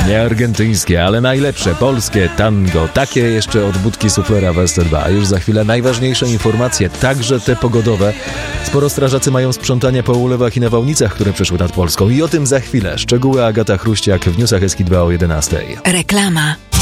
Nie argentyńskie, ale najlepsze polskie tango. Takie jeszcze od budki suflera w SC2. Już za chwilę najważniejsze informacje, także te pogodowe. Sporo strażacy mają sprzątania po ulewach i nawałnicach, które przeszły nad Polską. I o tym za chwilę. Szczegóły Agata Chruściak w newsach SK2 o 11:00. Reklama.